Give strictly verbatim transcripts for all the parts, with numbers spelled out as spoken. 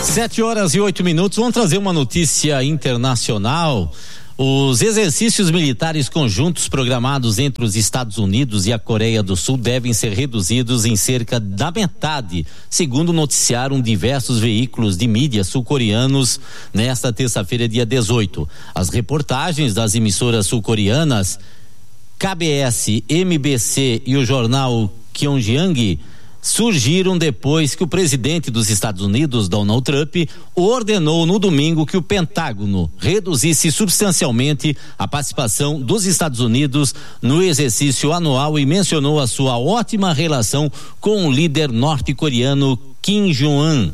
Sete horas e oito minutos. Vamos trazer uma notícia internacional. Os exercícios militares conjuntos programados entre os Estados Unidos e a Coreia do Sul devem ser reduzidos em cerca da metade, segundo noticiaram diversos veículos de mídia sul-coreanos nesta terça-feira, dia dezoito. As reportagens das emissoras sul-coreanas K B S, M B C e o jornal Pyongyang surgiram depois que o presidente dos Estados Unidos, Donald Trump, ordenou no domingo que o Pentágono reduzisse substancialmente a participação dos Estados Unidos no exercício anual e mencionou a sua ótima relação com o líder norte-coreano Kim Jong-un.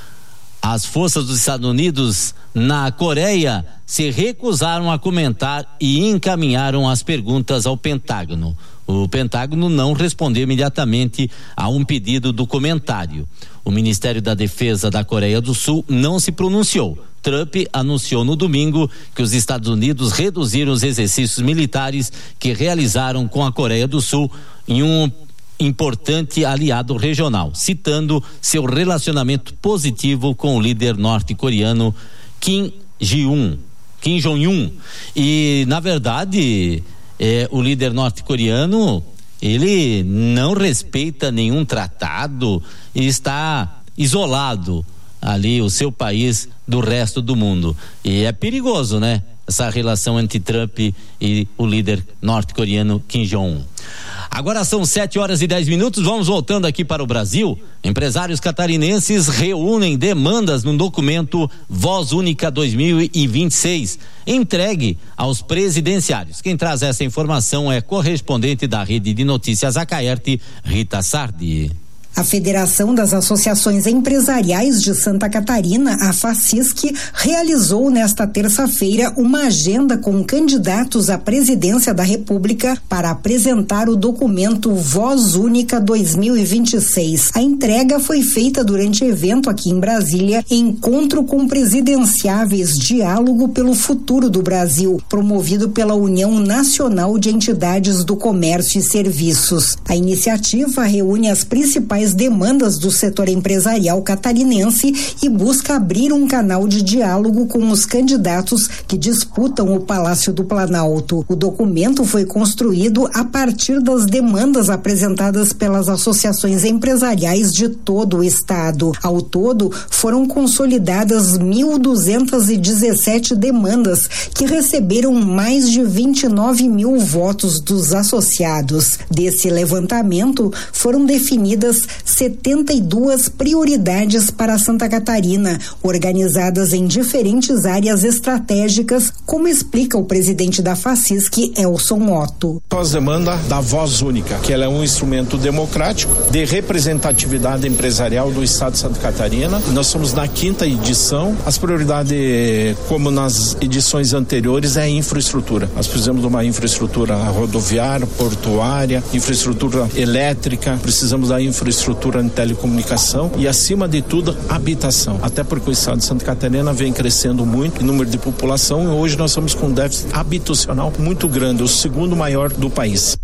As forças dos Estados Unidos na Coreia se recusaram a comentar e encaminharam as perguntas ao Pentágono. O Pentágono não respondeu imediatamente a um pedido do comentário. O Ministério da Defesa da Coreia do Sul não se pronunciou. Trump anunciou no domingo que os Estados Unidos reduziram os exercícios militares que realizaram com a Coreia do Sul em um importante aliado regional, citando seu relacionamento positivo com o líder norte-coreano Kim Jong-un. Kim Jong-un. E, na verdade, é, o líder norte-coreano, ele não respeita nenhum tratado e está isolado ali, o seu país, do resto do mundo. E é perigoso, né? Essa relação entre Trump e o líder norte-coreano Kim Jong-un. Agora são sete horas e dez minutos, vamos voltando aqui para o Brasil. Empresários catarinenses reúnem demandas no documento Voz Única dois mil e vinte e seis, entregue aos presidenciários. Quem traz essa informação é correspondente da Rede de Notícias Acaerte, Rita Sardi. A Federação das Associações Empresariais de Santa Catarina, a FACISC, realizou nesta terça-feira uma agenda com candidatos à presidência da República para apresentar o documento Voz Única dois mil e vinte e seis. A entrega foi feita durante evento aqui em Brasília, Encontro com Presidenciáveis, Diálogo pelo Futuro do Brasil, promovido pela União Nacional de Entidades do Comércio e Serviços. A iniciativa reúne as principais demandas do setor empresarial catarinense e busca abrir um canal de diálogo com os candidatos que disputam o Palácio do Planalto. O documento foi construído a partir das demandas apresentadas pelas associações empresariais de todo o estado. Ao todo, foram consolidadas mil duzentas e dezessete demandas que receberam mais de vinte e nove mil votos dos associados. Desse levantamento, foram definidas setenta e duas prioridades para Santa Catarina, organizadas em diferentes áreas estratégicas, como explica o presidente da FACISC, Elson Otto. Nós demanda da voz única, que ela é um instrumento democrático de representatividade empresarial do estado de Santa Catarina. Nós estamos na quinta edição. As prioridades, como nas edições anteriores, é a infraestrutura. Nós precisamos de uma infraestrutura rodoviária, portuária, infraestrutura elétrica, precisamos da infraestrutura em telecomunicação e, acima de tudo, habitação. Até porque o estado de Santa Catarina vem crescendo muito em número de população e hoje nós estamos com um déficit habitacional muito grande, o segundo maior do país.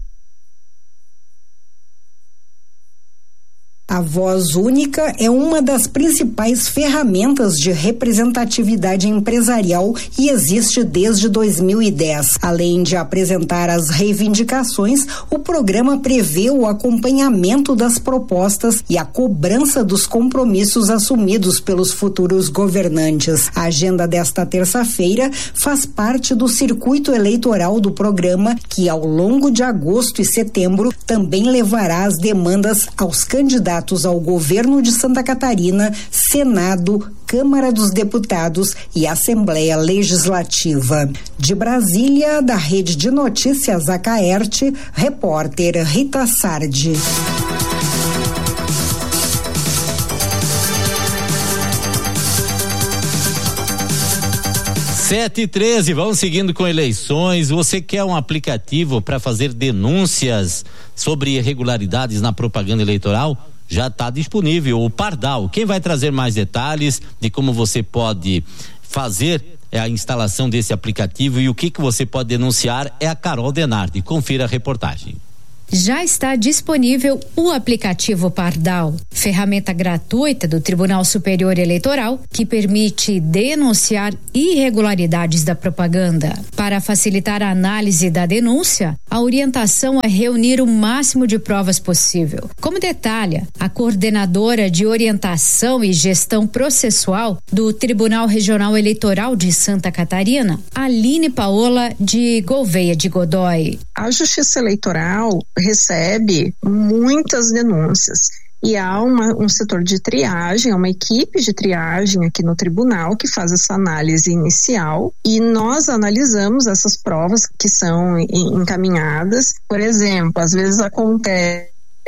A Voz Única é uma das principais ferramentas de representatividade empresarial e existe desde dois mil e dez. Além de apresentar as reivindicações, o programa prevê o acompanhamento das propostas e a cobrança dos compromissos assumidos pelos futuros governantes. A agenda desta terça-feira faz parte do circuito eleitoral do programa, que ao longo de agosto e setembro também levará as demandas aos candidatos ao governo de Santa Catarina, Senado, Câmara dos Deputados e Assembleia Legislativa. De Brasília, da Rede de Notícias Acaerte, repórter Rita Sardi. sete e treze, vamos seguindo com eleições. Você quer um aplicativo para fazer denúncias sobre irregularidades na propaganda eleitoral? Já está disponível o Pardal. Quem vai trazer mais detalhes de como você pode fazer a instalação desse aplicativo e o que que você pode denunciar é a Carol Denardi. Confira a reportagem. já está disponível o aplicativo Pardal, ferramenta gratuita do Tribunal Superior Eleitoral que permite denunciar irregularidades da propaganda. Para facilitar a análise da denúncia, a orientação é reunir o máximo de provas possível. Como detalha a coordenadora de orientação e gestão processual do Tribunal Regional Eleitoral de Santa Catarina, Aline Paola de Gouveia de Godoy. A Justiça Eleitoral recebe muitas denúncias e há uma, um setor de triagem, uma equipe de triagem aqui no tribunal que faz essa análise inicial e nós analisamos essas provas que são encaminhadas. Por exemplo, às vezes acontece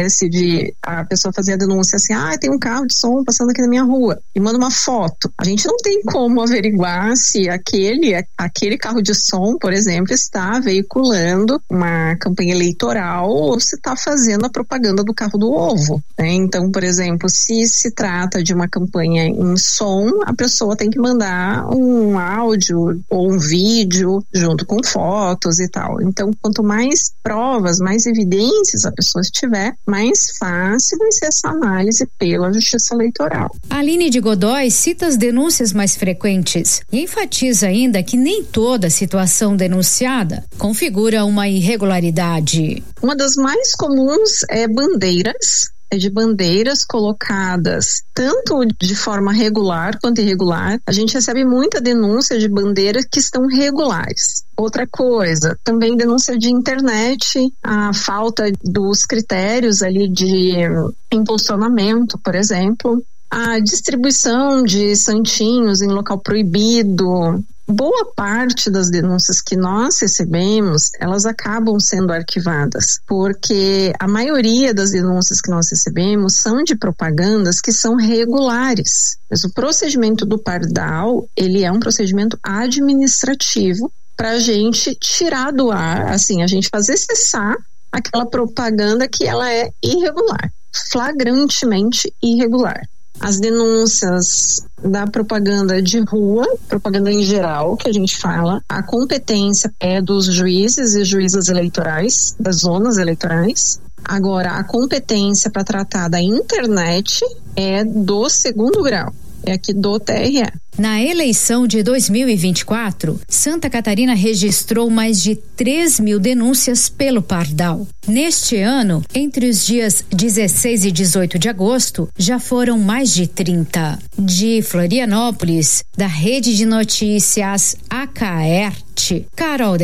de a pessoa fazer a denúncia assim, ah, tem um carro de som passando aqui na minha rua e manda uma foto. A gente não tem como averiguar se aquele, aquele carro de som, por exemplo, está veiculando uma campanha eleitoral ou se está fazendo a propaganda do carro do ovo, né? Então, por exemplo, se se trata de uma campanha em som, a pessoa tem que mandar um áudio ou um vídeo junto com fotos e tal. Então, quanto mais provas, mais evidências a pessoa tiver, mais fácil vai ser essa análise pela Justiça Eleitoral. Aline de Godoy cita as denúncias mais frequentes e enfatiza ainda que nem toda situação denunciada configura uma irregularidade. Uma das mais comuns é bandeiras, é de bandeiras colocadas tanto de forma regular quanto irregular. A gente recebe muita denúncia de bandeiras que estão regulares. Outra coisa, também denúncia de internet, a falta dos critérios ali de impulsionamento, por exemplo, a distribuição de santinhos em local proibido. Boa parte das denúncias que nós recebemos, elas acabam sendo arquivadas, porque a maioria das denúncias que nós recebemos são de propagandas que são regulares. Mas o procedimento do Pardal, ele é um procedimento administrativo para a gente tirar do ar, assim, a gente fazer cessar aquela propaganda que ela é irregular, flagrantemente irregular. As denúncias da propaganda de rua, propaganda em geral, que a gente fala, a competência é dos juízes e juízas eleitorais, das zonas eleitorais. Agora, a competência para tratar da internet é do segundo grau, é aqui do T R E. Na eleição de dois mil e vinte e quatro, Santa Catarina registrou mais de três mil denúncias pelo Pardal. Neste ano, entre os dias dezesseis e dezoito de agosto, já foram mais de trinta. De Florianópolis, da Rede de Notícias A C A E R T, Carol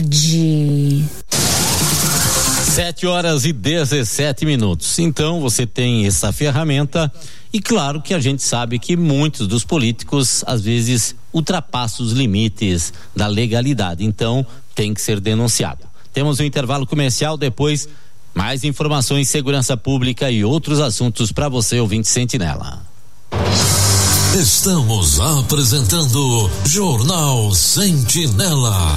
Denardi. Sete horas e dezessete minutos. Então, você tem essa ferramenta. E claro que a gente sabe que muitos dos políticos às vezes ultrapassam os limites da legalidade, então tem que ser denunciado. Temos um intervalo comercial, depois mais informações, segurança pública e outros assuntos para você, ouvinte Sentinela. Estamos apresentando Jornal Sentinela.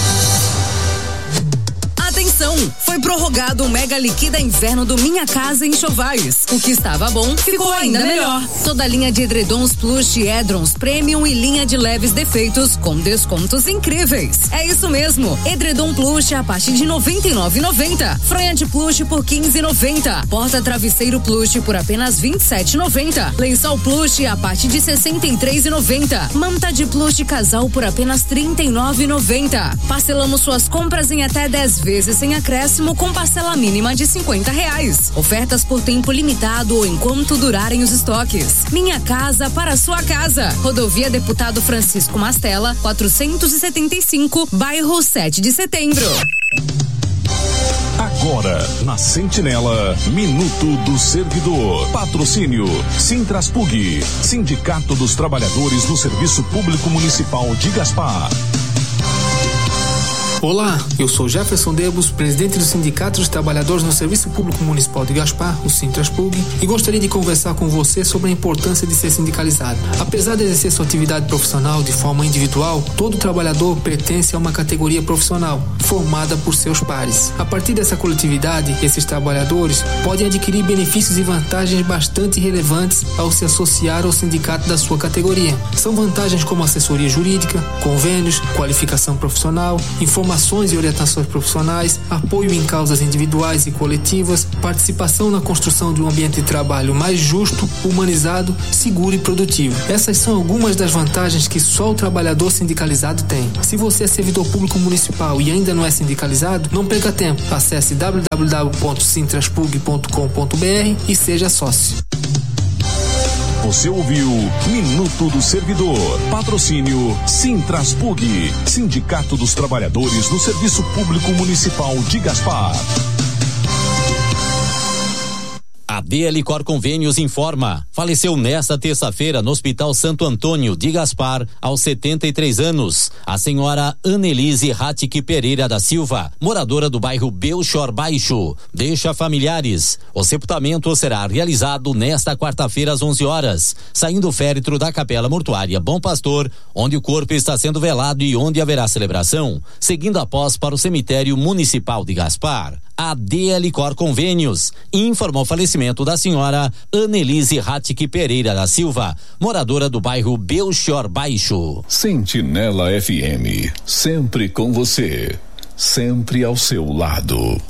Atenção! Foi prorrogado o Mega Liquida Inverno do Minha Casa Enxovais. O que estava bom ficou ainda melhor. Toda a linha de edredons Plush, Edrons Premium e linha de leves defeitos com descontos incríveis. É isso mesmo. Edredom Plush a partir de noventa e nove reais e noventa centavos. Fronha de Plush por quinze reais e noventa centavos. Porta travesseiro Plush por apenas vinte e sete reais e noventa centavos. Lençol Plush a partir de sessenta e três reais e noventa centavos. Manta de Plush casal por apenas trinta e nove reais e noventa centavos. Parcelamos suas compras em até dez vezes sem acréscimo com parcela mínima de cinquenta reais. Ofertas por tempo limitado ou enquanto durarem os estoques. Minha Casa para sua casa. Rodovia Deputado Francisco Mastella, quatrocentos e setenta e cinco, bairro sete de Setembro. Agora, na Sentinela, Minuto do Servidor. Patrocínio Sintraspug, Sindicato dos Trabalhadores do Serviço Público Municipal de Gaspar. Olá, eu sou Jefferson Debos, presidente do Sindicato dos Trabalhadores no Serviço Público Municipal de Gaspar, o Sintraspug, e gostaria de conversar com você sobre a importância de ser sindicalizado. Apesar de exercer sua atividade profissional de forma individual, todo trabalhador pertence a uma categoria profissional, formada por seus pares. A partir dessa coletividade, esses trabalhadores podem adquirir benefícios e vantagens bastante relevantes ao se associar ao sindicato da sua categoria. São vantagens como assessoria jurídica, convênios, qualificação profissional, informação formações e orientações profissionais, apoio em causas individuais e coletivas, participação na construção de um ambiente de trabalho mais justo, humanizado, seguro e produtivo. Essas são algumas das vantagens que só o trabalhador sindicalizado tem. Se você é servidor público municipal e ainda não é sindicalizado, não perca tempo. Acesse w w w ponto sintraspug ponto com ponto b r e seja sócio. Você ouviu Minuto do Servidor. Patrocínio Sintraspug, Sindicato dos Trabalhadores no Serviço Público Municipal de Gaspar. A D L Cor Convênios informa. Faleceu nesta terça-feira no Hospital Santo Antônio de Gaspar, aos setenta e três anos, a senhora Annelise Ratic Pereira da Silva, moradora do bairro Belchor Baixo. Deixa familiares. O sepultamento será realizado nesta quarta-feira às onze horas, saindo o féretro da Capela Mortuária Bom Pastor, onde o corpo está sendo velado e onde haverá celebração, seguindo após para o cemitério municipal de Gaspar. A D L Cor Convênios informou o falecimento da senhora Annelise Ratic Pereira da Silva, moradora do bairro Belchor Baixo. Sentinela F M, sempre com você, sempre ao seu lado.